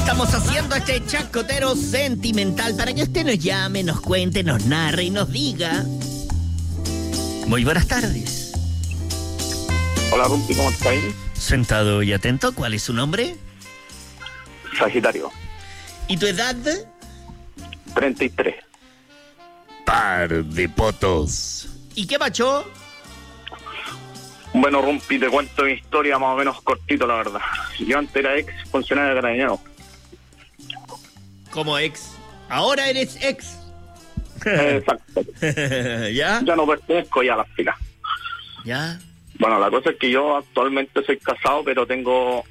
Estamos haciendo este chacotero sentimental para que usted nos llame, nos cuente, nos narre y nos diga. Muy buenas tardes. Hola, Rumpi, ¿cómo estás? Sentado y atento, ¿cuál es su nombre? Sagitario. ¿Y tu edad? 33. Par de potos. ¿Y qué pacho? Bueno, Rumpi, te cuento mi historia más o menos cortito, la verdad. Yo antes era ex funcionario de Carabineros. ¿Cómo ex? Ahora eres ex. Exacto. ¿Ya? Ya no pertenezco ya a las filas. ¿Ya? Bueno, la cosa es que yo actualmente soy casado, pero tengo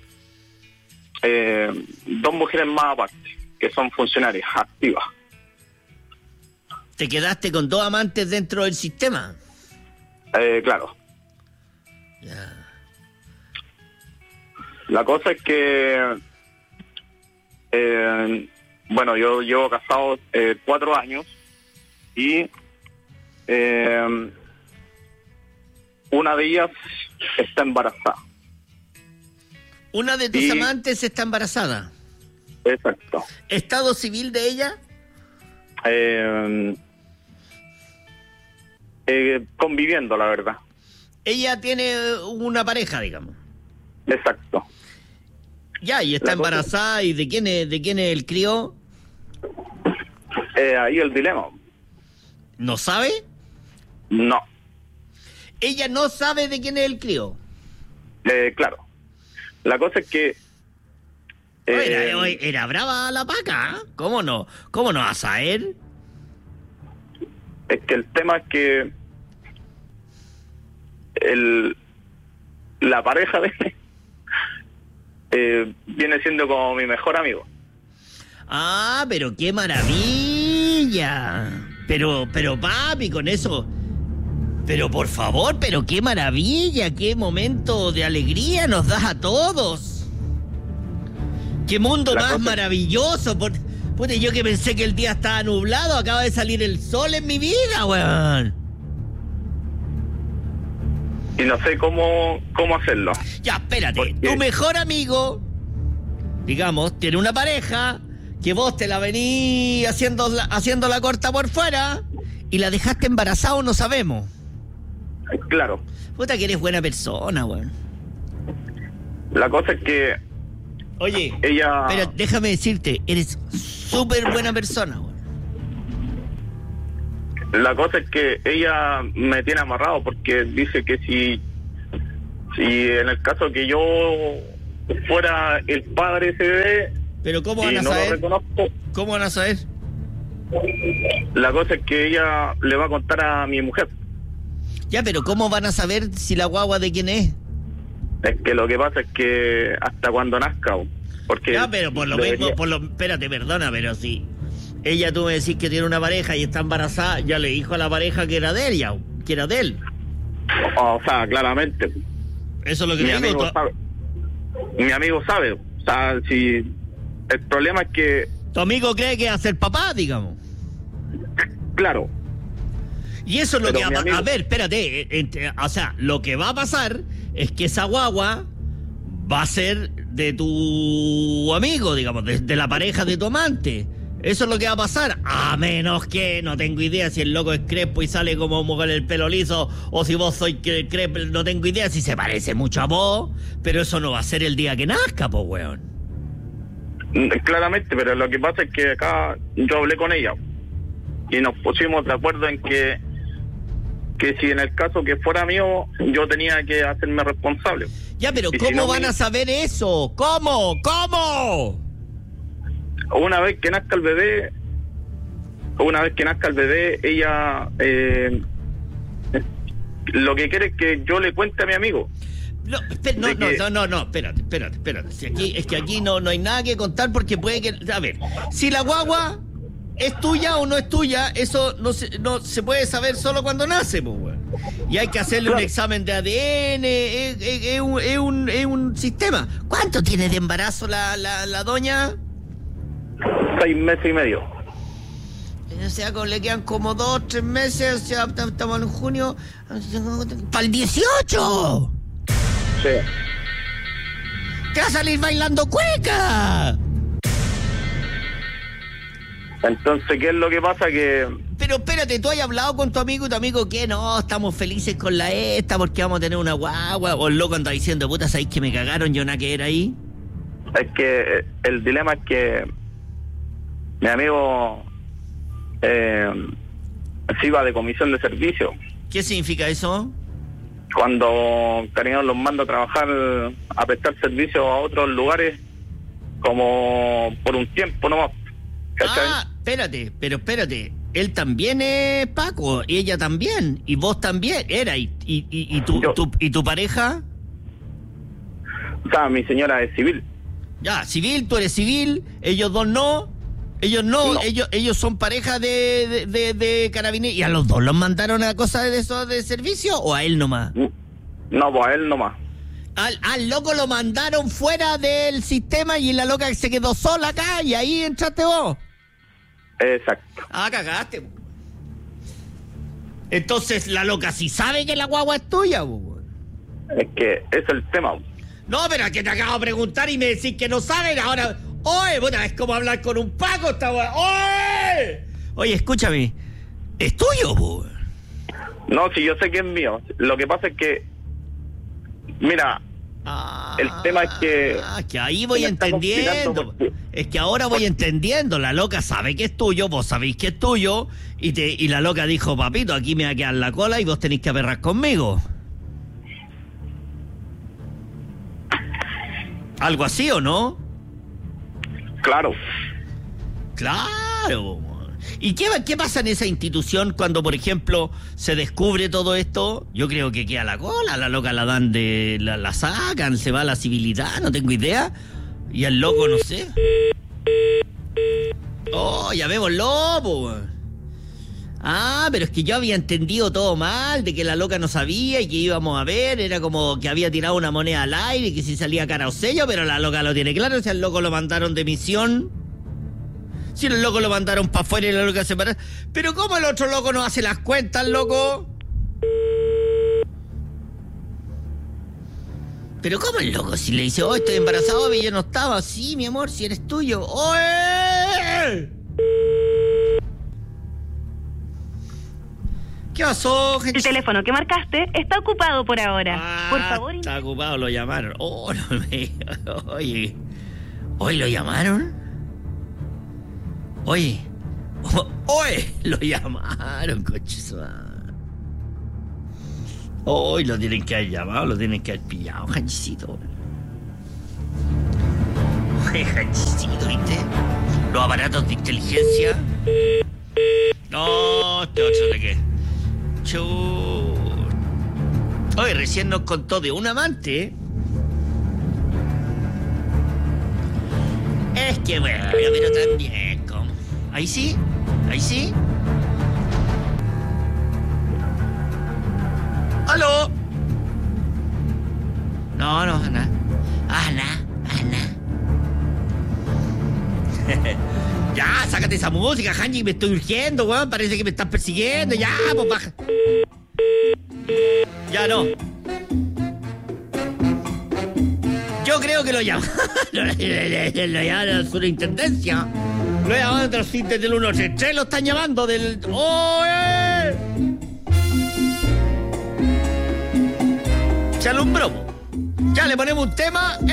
2 mujeres más aparte, que son funcionarias activas. ¿Te quedaste con 2 amantes dentro del sistema? Claro. Ya. La cosa es que, bueno, yo llevo casado 4 años y una de ellas está embarazada. ¿Una de tus amantes está embarazada? Exacto. ¿Estado civil de ella? Conviviendo, la verdad. Ella tiene una pareja, digamos. Exacto. Ya, y está embarazada. ¿Y de quién es el crío? Ahí el dilema. ¿No sabe? No. ¿Ella no sabe de quién es el crío? Claro. La cosa es que... Era brava la paca, ¿eh? ¿Cómo no? ¿Cómo no vas a saber? Es que el tema es que la pareja de viene siendo como mi mejor amigo. Ah, pero qué maravilla. Pero papi, con eso... Pero por favor, pero qué maravilla, qué momento de alegría nos das a todos. Qué mundo más maravilloso. Puta, yo que pensé que el día estaba nublado, acaba de salir el sol en mi vida, weón. Y no sé cómo hacerlo. Ya, espérate, Porque tu mejor amigo, digamos, tiene una pareja, que vos te la venís haciendo la corta por fuera, y la dejaste embarazada o no sabemos. Claro. Puta que eres buena persona, weón. La cosa es que... Oye, ella... pero déjame decirte, eres súper buena persona, weón. La cosa es que ella me tiene amarrado porque dice que si en el caso que yo fuera el padre de ese bebé... Pero ¿cómo y van a no saber? lo reconozco, ¿Cómo van a saber? la cosa es que ella le va a contar a mi mujer. Ya, pero ¿cómo van a saber si la guagua de quién es? Es que lo que pasa es que hasta cuando nazca, porque... Ya, pero por lo mismo, espérate, perdona, pero si ella, tú me decís que tiene una pareja y está embarazada, ya le dijo a la pareja que era de ella, que era de él. O sea, claramente. Eso es lo que Mi te digo. amigo sabe. Mi amigo sabe. O sea, si... El problema es que... Tu amigo cree que va a ser papá, digamos. Claro. Y eso es lo Pero que va a amigo... A ver, espérate. O sea, lo que va a pasar es que esa guagua va a ser de tu amigo, digamos, de la pareja de tu amante. Eso es lo que va a pasar. A menos que, no tengo idea si el loco es crespo y sale como con el pelo liso, o si vos sois crespo, no tengo idea si se parece mucho a vos. Pero eso no va a ser el día que nazca, po, weón. Claramente, pero lo que pasa es que acá yo hablé con ella y nos pusimos de acuerdo en que si en el caso que fuera mío, yo tenía que hacerme responsable. Ya, pero y ¿cómo si no, van a saber eso? ¿Cómo? Una vez que nazca el bebé, ella lo que quiere es que yo le cuente a mi amigo. No, espérate. Si aquí, es que aquí no hay nada que contar porque puede que... A ver, si la guagua es tuya o no es tuya, eso no se puede saber solo cuando nace, pues, weón. Y hay que hacerle un examen de ADN, es un sistema. ¿Cuánto tiene de embarazo la doña? 6 meses y medio. O sea, le quedan como 2, 3 meses, o sea, estamos en junio, ¡para el 18! Sí. ¡Te va a salir bailando cueca! Entonces, ¿qué es lo que pasa? Que Pero espérate, ¿tú has hablado con tu amigo que no, estamos felices con la esta porque vamos a tener una guagua? O el loco anda diciendo, puta, ¿sabéis que me cagaron? Yo nada que era ahí. es que el dilema es que mi amigo se iba de comisión de servicio. ¿Qué significa eso? Cuando Cariño los manda a trabajar, a prestar servicio a otros lugares, como por un tiempo nomás. ¿Cachai? Espérate, pero espérate. Él también es Paco, y ella también, y vos también, y tu pareja. O sea, mi señora es civil. Ya, civil, tú eres civil, ellos dos no. Ellos no. Ellos son pareja de carabineros. ¿Y a los dos los mandaron a cosas de eso de servicio o a él nomás? No, pues a él nomás. Al loco lo mandaron fuera del sistema y la loca se quedó sola acá y ahí entraste vos. Exacto. Cagaste. Entonces la loca sí sabe que la guagua es tuya, po. Es que ese es el tema. No, pero es que te acabo de preguntar y me decís que no saben ahora. Oye, puta, es como hablar con un Paco esta weá. ¡Oye! Oye, escúchame. ¿Es tuyo, po? No, si yo sé que es mío. Lo que pasa es que, mira, el tema es que ahí voy entendiendo. Es que ahora voy entendiendo. La loca sabe que es tuyo, vos sabéis que es tuyo. Y la loca dijo, papito, aquí me va a quedar la cola y vos tenéis que aperrar conmigo. ¿Algo así o no? Claro. Claro. ¿Y qué pasa en esa institución cuando, por ejemplo, se descubre todo esto? Yo creo que queda la cola, la loca la dan la sacan, se va a la civilidad, no tengo idea. Y el loco, no sé. Oh, llamémoslo, po. Pero es que yo había entendido todo mal, de que la loca no sabía y que íbamos a ver, era como que había tirado una moneda al aire y que si salía cara o sello, pero la loca lo tiene claro, si al loco lo mandaron de misión. Si el loco lo mandaron para afuera y la loca se paró. Pero ¿cómo el otro loco no hace las cuentas, loco? Pero ¿cómo el loco si le dice, estoy embarazado y yo no estaba? Sí, mi amor, si eres tuyo. ¡Oye! ¿Qué pasó, gente? El teléfono que marcaste está ocupado por ahora. Por favor. Está ocupado, lo llamaron. Oye. ¿Hoy lo llamaron? Oye, lo llamaron, coches. Hoy lo tienen que haber llamado, lo tienen que haber pillado, janchicito. Oye, janchicito, ¿viste? Los aparatos de inteligencia. No, este otro de qué. Oye, recién nos contó de un amante. Es que bueno, pero también, ¿cómo? Ahí sí. ¿Aló? No, Ana. Ya, sácate esa música, Hanji, me estoy urgiendo, weón. Parece que me estás persiguiendo. Ya, pues baja. Ya no. Yo creo que lo llamaron. Lo llamaron a la superintendencia. Lo llamaron de los fintes del 133. Lo están llamando del... ¡Oye! Se alumbró. Ya le ponemos un tema.